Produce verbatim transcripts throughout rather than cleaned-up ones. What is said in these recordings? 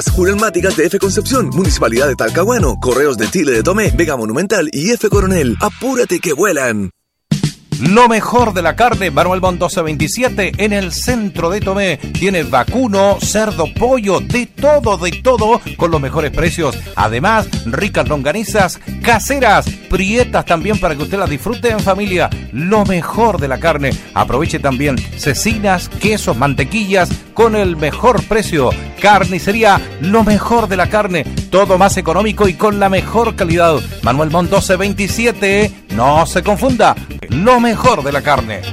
Jurelmáticas de F Concepción, Municipalidad de Talcahuano, Correos de Chile de Tomé, Vega Monumental y F Coronel. ¡Apúrate que vuelan! Lo mejor de la carne, Manuel Montt doce veintisiete, en el centro de Tomé. Tiene vacuno, cerdo, pollo, de todo, de todo, con los mejores precios. Además, ricas longanizas caseras, prietas también para que usted las disfrute en familia. Lo mejor de la carne. Aproveche también cecinas, quesos, mantequillas, con el mejor precio. Carnicería, lo mejor de la carne. Todo más económico y con la mejor calidad. Manuel Montt doce veintisiete, no se confunda. Lo mejor de la carne.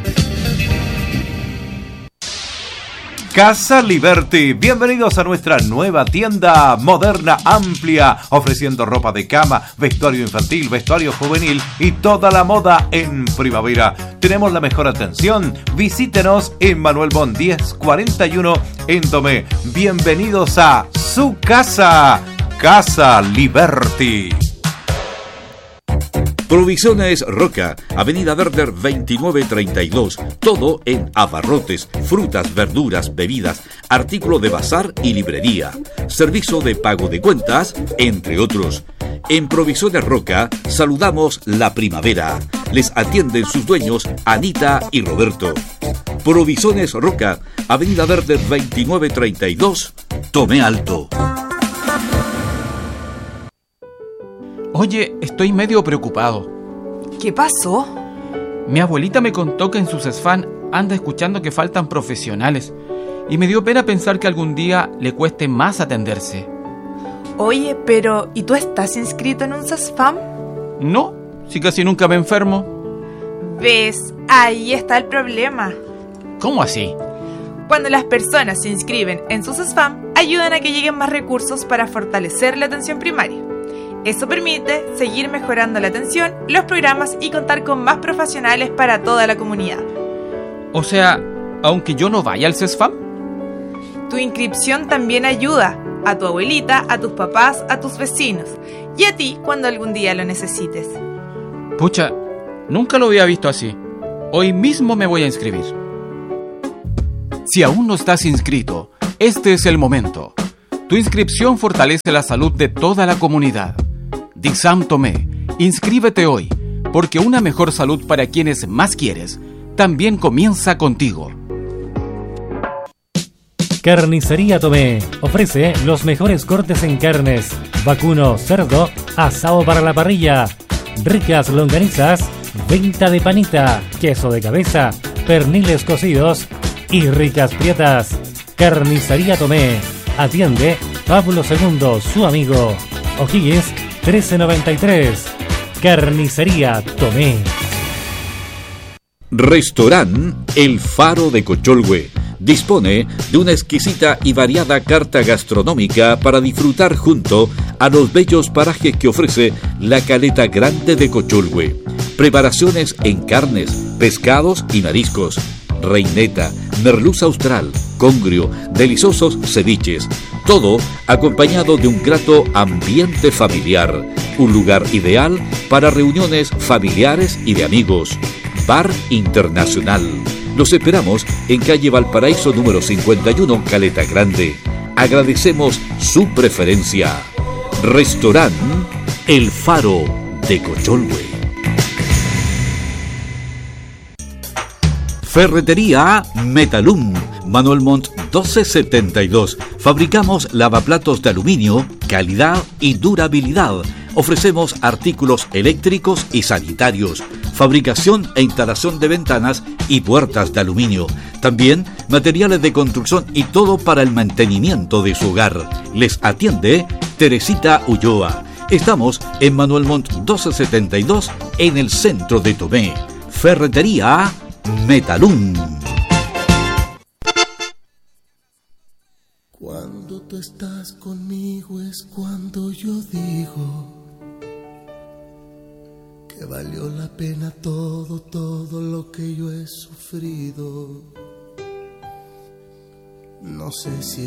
Casa Liberty, bienvenidos a nuestra nueva tienda moderna, amplia, ofreciendo ropa de cama, vestuario infantil, vestuario juvenil y toda la moda en primavera. Tenemos la mejor atención. Visítenos en Manuel Montt diez cuarenta y uno en Tomé. Bienvenidos a su casa, Casa Liberty. Provisiones Roca, Avenida Werder veintinueve treinta y dos. Todo en abarrotes, frutas, verduras, bebidas, artículo de bazar y librería. Servicio de pago de cuentas, entre otros. En Provisiones Roca saludamos la primavera. Les atienden sus dueños Anita y Roberto. Provisiones Roca, Avenida Werder veintinueve treinta y dos, Tomé Alto. Oye, estoy medio preocupado. ¿Qué pasó? Mi abuelita me contó que en su CESFAM anda escuchando que faltan profesionales y me dio pena pensar que algún día le cueste más atenderse. Oye, pero ¿y tú estás inscrito en un CESFAM? No, si casi nunca me enfermo. ¿Ves? Ahí está el problema. ¿Cómo así? Cuando las personas se inscriben en su CESFAM, ayudan a que lleguen más recursos para fortalecer la atención primaria. Eso permite seguir mejorando la atención, los programas y contar con más profesionales para toda la comunidad. O sea, aunque yo no vaya al CESFAM. Tu inscripción también ayuda a tu abuelita, a tus papás, a tus vecinos y a ti cuando algún día lo necesites. Pucha, nunca lo había visto así. Hoy mismo me voy a inscribir. Si aún no estás inscrito, este es el momento. Tu inscripción fortalece la salud de toda la comunidad. DISAM Tomé, inscríbete hoy, porque una mejor salud para quienes más quieres también comienza contigo. Carnicería Tomé ofrece los mejores cortes en carnes, vacuno, cerdo, asado para la parrilla, ricas longanizas, venta de panita, queso de cabeza, perniles cocidos y ricas prietas. Carnicería Tomé. Atiende Pablo segundo, su amigo. O'Higgins trece noventa y tres. Carnicería Tomé. Restaurant El Faro de Cocholhue dispone de una exquisita y variada carta gastronómica para disfrutar junto a los bellos parajes que ofrece la Caleta Grande de Cocholhue. Preparaciones en carnes, pescados y mariscos, reineta, merluza austral, congrio, deliciosos ceviches. Todo acompañado de un grato ambiente familiar. Un lugar ideal para reuniones familiares y de amigos. Bar Internacional. Los esperamos en calle Valparaíso número cincuenta y uno, Caleta Grande. Agradecemos su preferencia. Restaurant El Faro de Cocholhue. Ferretería Metalum, Manuel Montt doce setenta y dos. Fabricamos lavaplatos de aluminio, calidad y durabilidad. Ofrecemos artículos eléctricos y sanitarios, fabricación e instalación de ventanas y puertas de aluminio. También materiales de construcción y todo para el mantenimiento de su hogar. Les atiende Teresita Ulloa. Estamos en Manuel Montt doce setenta y dos en el centro de Tomé. Ferretería Metalum. Cuando tú estás conmigo es cuando yo digo que valió la pena todo, todo lo que yo he sufrido. No sé si